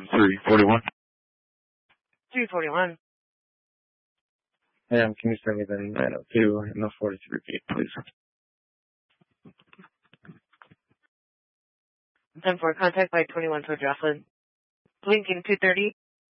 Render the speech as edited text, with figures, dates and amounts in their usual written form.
341. 341. Can you send me the 902 and the 43 feet, please? 10-4, contact by 21 for Jocelyn. Lincoln 230.